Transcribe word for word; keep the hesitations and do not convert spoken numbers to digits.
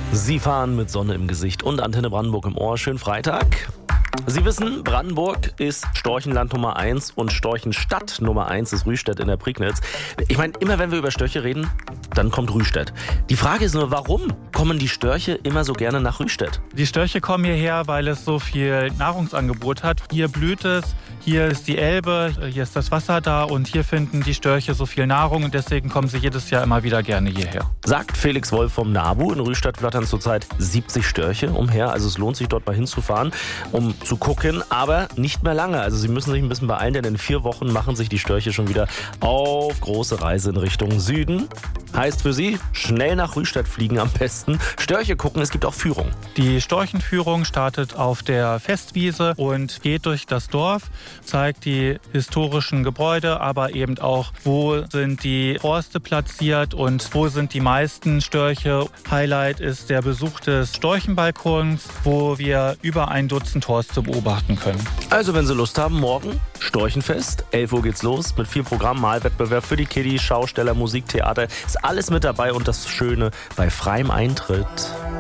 Sie fahren mit Sonne im Gesicht und Antenne Brandenburg im Ohr. Schönen Freitag. Sie wissen, Brandenburg ist Storchenland Nummer eins und Storchenstadt Nummer eins ist Rüstedt in der Prignitz. Ich meine, immer wenn wir über Störche reden, dann kommt Rüstedt. Die Frage ist nur, warum kommen die Störche immer so gerne nach Rüstedt? Die Störche kommen hierher, weil es so viel Nahrungsangebot hat. Hier blüht es, hier ist die Elbe, hier ist das Wasser da und hier finden die Störche so viel Nahrung und deswegen kommen sie jedes Jahr immer wieder gerne hierher. Sagt Felix Wolf vom NABU. In Rüstedt flattern zurzeit siebzig Störche umher, also es lohnt sich dort mal hinzufahren, um zu gucken, aber nicht mehr lange. Also Sie müssen sich ein bisschen beeilen, denn in vier Wochen machen sich die Störche schon wieder auf große Reise in Richtung Süden. Heißt für Sie, schnell nach Rüstedt fliegen am besten. Störche gucken, es gibt auch Führung. Die Storchenführung startet auf der Festwiese und geht durch das Dorf, zeigt die historischen Gebäude, aber eben auch, wo sind die Forste platziert und wo sind die meisten Störche. Highlight ist der Besuch des Storchenbalkons, wo wir über ein Dutzend Horste beobachten können. Also wenn Sie Lust haben, morgen Storchenfest. elf Uhr geht's los mit viel Programm, Malwettbewerb für die Kiddies, Schausteller, Musik, Theater. Ist alles mit dabei und das Schöne bei freiem Eintritt.